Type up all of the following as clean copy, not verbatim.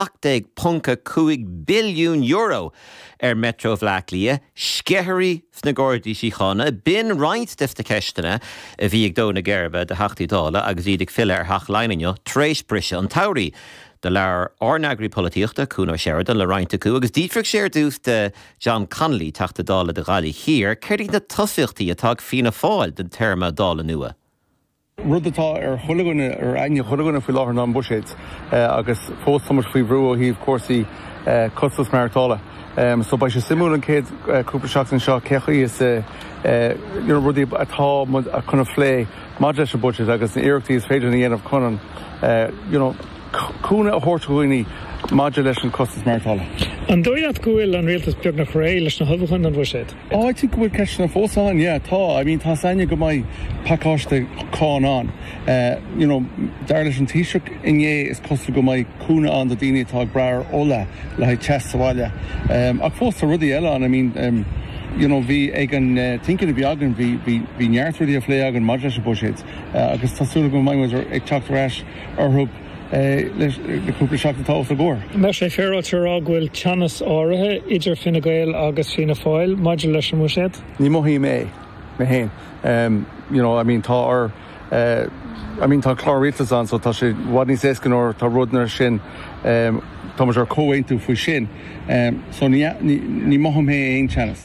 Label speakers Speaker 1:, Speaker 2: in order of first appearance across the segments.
Speaker 1: 8.2 billiún euro Metro Bhlaiclia, scehairí sna Gordaí síochána, bin roinnt defta ceistena a bhí ag dóna geirbe de heachtaídála agus iad ag fille ar thach leinaineo tréis brise an taurí. De lear ornagri políochta Cúna Sheridan le roinnta acu agus dífrich séir dús de John Connolly teachta dála de gáí hir, ceirí na tosaíochtaí atá fína fáil den terma dála nua.
Speaker 2: Rudatá thulaganna aine thulaganna faoi láthair ná Bushaids agus fóstamar faoi bhrú ó híomh cuasaí costas martála. So by sé simú an céad cúpla seachtain seo cechaí is rudí atá a chuna phlé maid leis an Bushaids agus na iirechtaí is féidir na dhéanamh chunan cúna a thuirtúine maid leis an costas martála.
Speaker 3: An dóiad gohfuil an rialtas beag na choré leis na hodbhachan an Bushaids?
Speaker 2: I think gohfuil ceisna fósáin, tá. I mean, tá saine go maiid pacáiste cáán an. Dar leis an tíiseach inné is costa go maiid cúna an do daoine tá brear óla le haid chest sáile. Ach fósta rudí eile an, I mean, bhí ag an tincinna bhí agan bhí neartúirí a phlé agan maid leis an Bushaids agus tásúla go maiid ag teachtarás arthub leis na cúpla seachtain tá a ghór.
Speaker 3: Mar sé fearráiltear ághfuil teannas áirithe idir Fine Gael agus Fianna Fáil maid leis an Bushaids?
Speaker 2: Ní mothí mé héin. I mean, tá tá chláirrítas an, so tá sé bhhad níos éascan or tá rudnar sin tá mar cóhaintú faoi sin. So ní motham mé aon teannas.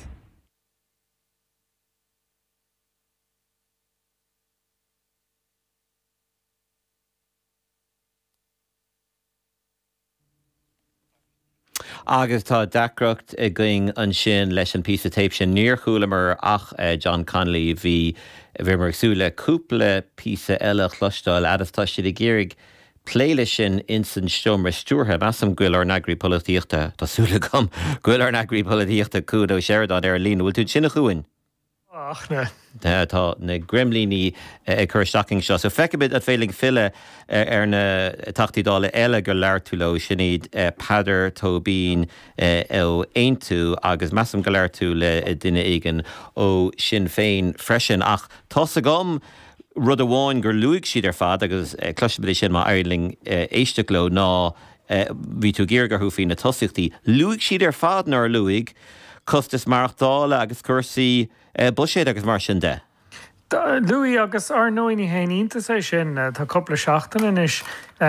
Speaker 1: Agus tá dacrocht a going an sin leis an pí a tape sin níor chulamar ach John Connolly bhí mar súla cúpla pí eile chlustáil adamhtá siad a géirigh pléile sin insan stomra stúrtha measam ghuiil ar nagri políochta tásúla gom ghuiil ar nagri políochta Cúna Sheridan ar lín bhfuil tú sinna chuin?
Speaker 3: Ach ne.
Speaker 1: Tá na gremlíní chur stacking seo. So feicebid a féling fille ar na tachtaídála eile gur leir tú le sin iad Peadar Tóibín ó Aontú agus measam go leir tú le duine aigen ó Sinn Féin freisin ach tá a gom rud amháin gur luigh siad ar fad agus cluisibí sin má airling éisteachló ná bhí tú géir gur thuí na tosaíochtaí. Luigh siad ar fad nar luigh costas marachtála agus cursaí Bushaids agus mar sin de.
Speaker 3: Louis agus ar nóí héínta sé sin tá coppla seachtain is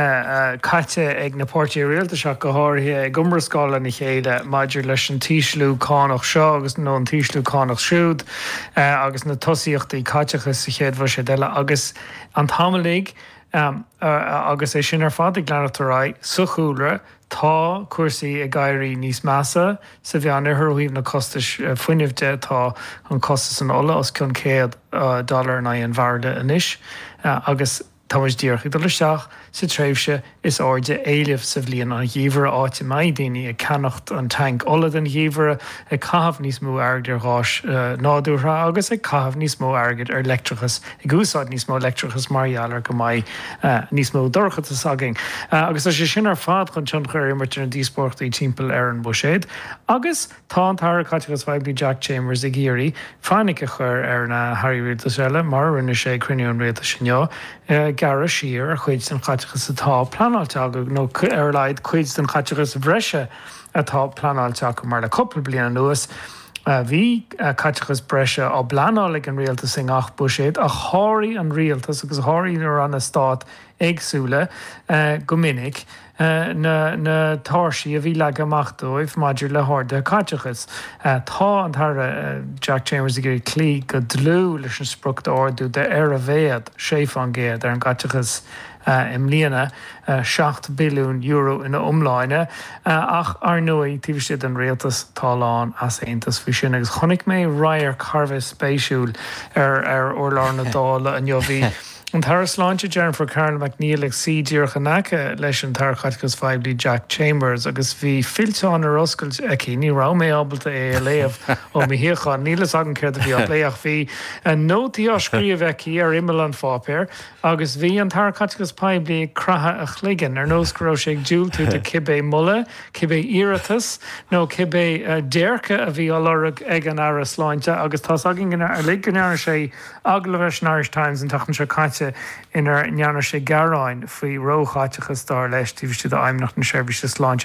Speaker 3: caite ag na Pórtaí Rialta seach go háirthe ag gumbrascála na chéile maidir leis an tíoslú cánach seo agus nó an tíoslú cánach siúd agus na tosaíochtaí caitechas sa chéad bhar sé deile agus an tamalaigh agus é sin ar fad ag leanachtarrá suchúla tá cuasaí a gaiirí níos measa sa bhean thurthaíomh na costas fuinneamhde tá an costas an ola os chun $100 na an bharda inis agus támas díorcha do leisteach sa tréimhse is áide éileh sa bhblion an dhíomhar áite mai daoine ag ceannacht an tank ola den dhíomhar ag caithfh níos mó airgid ar gáis nádúrtha agus ag caithfh níos mó airgid ar electrachas ag úsáid níos mó electrachas marialar go mai níos mó dorchata saging. Agus tá sé sin ar fad chun tion chuir imirtar an díospóirtaí timpeall ar an Bushaids. Agus tá an tar caiteachas bhaidlí Jack Chambers ag géirí fáinnig a chur ar na Harry Rialtas eile mar rinne sé cruinniú réalta sinneo gara siar ar chuid den caiteachas atá planáilte nó ar leid chuid den caiteachas bhreise atá planáilte mar le coppla bliana nuas. Bhí caiteachas breise á blaálaigh an rialtas in ach Bushaids a háirí an rialtas agus háirí ar an stát agsúla go minic na táirsaí a bhí le amachtóibh maidir le háirde caiteachas. Tá an thar Jack Chambers i gur clí go dlú leis an sprucht ordú de ar a bhéad séfan géad ar an caiteachas im líana 7 billiún euro ina umláine ach ar nuaí tíbh siad an rialtas táláin as aontas fao sin agus chonig mé rair carveh spéisiúil ar orlár na dála an bhí an tar sláinte Jennifer Carroll McNeil ag sídíorcha nacha leis an tar caiteachas bhaidlí Jack Chambers agus bhí filteán ar oscailt aici ní rá mé ábalta é léamh ó mihíocha nílas agan céir a bhí á léach bhí an nótaí á scríomh aici ar imime an fápéir agus bhí an tar caiteachas bhaidlí cratha a chligan ar nóscró sé ag dúil tú de cibé mulle, cibé iiritas nó cibé déircha a bhí á lorug ag an ara sláinte agus tá agin ar liganar sé agla bheits Irish Times an tachan se caiite chaite inar neanar sé garáin faoi róchaitechas dá leis tíbh si aimimnacht na seirbhís sláinte